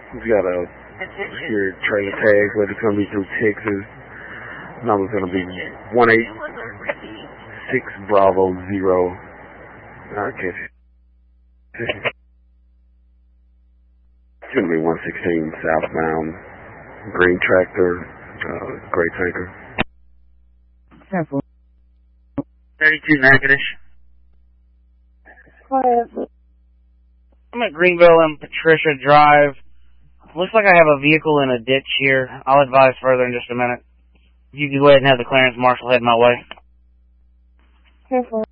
We've got a your trailer tag, but it's going to be through Texas. Number's going to be 186 Bravo 0. Okay. It's going to be 116 southbound. Green tractor, gray tanker. 32 Natchitoches. Quiet. I'm at Greenville and Patricia Drive. Looks like I have a vehicle in a ditch here. I'll advise further in just a minute. You can go ahead and have the clearance marshal head my way. Careful.